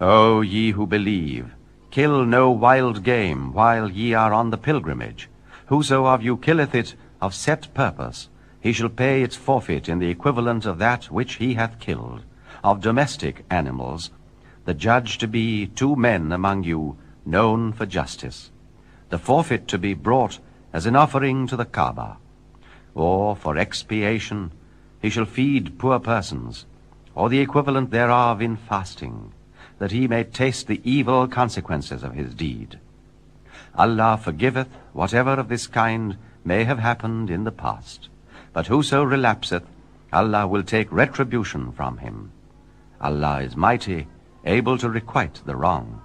O ye who believe, kill no wild game while ye are on the pilgrimage. Whoso of you killeth it of set purpose, he shall pay its forfeit in the equivalent of that which he hath killed. Of domestic animals, the judge to be 2 men among you, known for justice. The forfeit to be brought as an offering to the Kaaba. Or for expiation, he shall feed poor persons, or the equivalent thereof in fasting, that he may taste the evil consequences of his deed. Allah forgiveth whatever of this kind may have happened in the past. But whoso relapseth, Allah will take retribution from him. Allah is mighty, able to requite the wrong.